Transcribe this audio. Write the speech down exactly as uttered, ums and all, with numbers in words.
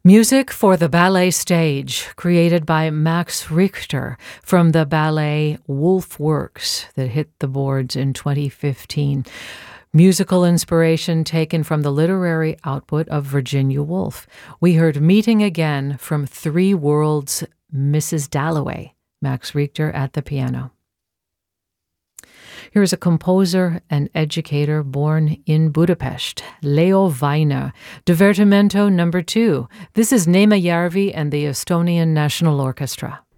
Music for the ballet stage, created by Max Richter from the ballet Wolf Works that hit the boards in twenty fifteen. Musical inspiration taken from the literary output of Virginia Woolf. We heard Meeting Again from Three Worlds' Missus Dalloway, Max Richter at the piano. Here's a composer and educator born in Budapest, Leo Weiner, Divertimento number two. This is Néma Järvi and the Estonian National Orchestra.